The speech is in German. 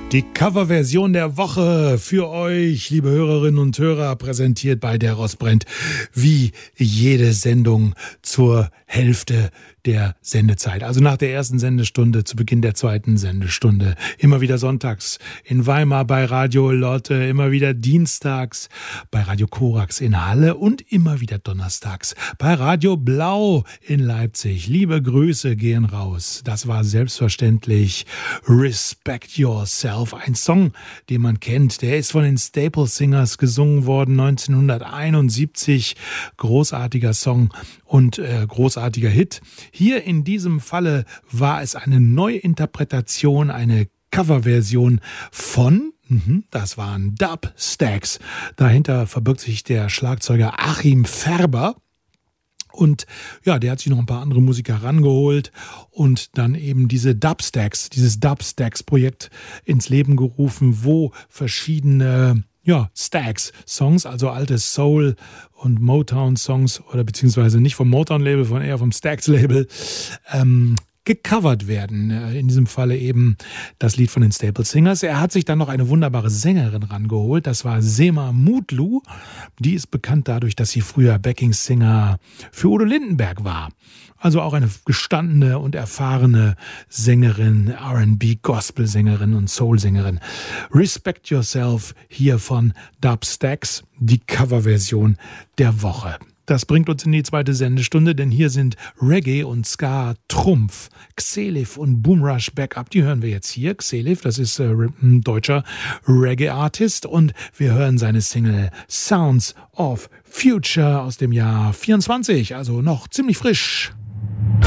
Die Coverversion der Woche für euch, liebe Hörerinnen und Hörer, präsentiert bei Der Rost brennt, wie jede Sendung zur Hälfte der Sendezeit. Also nach der ersten Sendestunde, zu Beginn der zweiten Sendestunde. Immer wieder sonntags in Weimar bei Radio Lotte, immer wieder dienstags bei Radio Korax in Halle und immer wieder donnerstags bei Radio Blau in Leipzig. Liebe Grüße gehen raus. Das war selbstverständlich Respect Yourself, ein Song, den man kennt. Der ist von den Staple Singers gesungen worden 1971. Großartiger Song und großartiger Hit. Hier in diesem Falle war es eine Neuinterpretation, eine Coverversion von, das waren Dubstacks. Dahinter verbirgt sich der Schlagzeuger Achim Färber. Und ja, der hat sich noch ein paar andere Musiker rangeholt und dann eben dieses Dubstacks-Projekt ins Leben gerufen, wo verschiedene Stax-Songs, also alte Soul- und Motown-Songs oder beziehungsweise nicht vom Motown-Label, sondern eher vom Stax-Label, gecovert werden. In diesem Falle eben das Lied von den Staple Singers. Er hat sich dann noch eine wunderbare Sängerin rangeholt. Das war Sema Mutlu. Die ist bekannt dadurch, dass sie früher Backing-Singer für Udo Lindenberg war. Also auch eine gestandene und erfahrene Sängerin, R&B-Gospel-Sängerin und Soul-Sängerin. Respect Yourself hier von Dubstacks, die Coverversion der Woche. Das bringt uns in die zweite Sendestunde, denn hier sind Reggae und Ska Trumpf, Xelif und Boomrush Backup. Die hören wir jetzt hier. Xelif, das ist ein deutscher Reggae-Artist und wir hören seine Single Sounds of Future aus dem Jahr 24, also noch ziemlich frisch.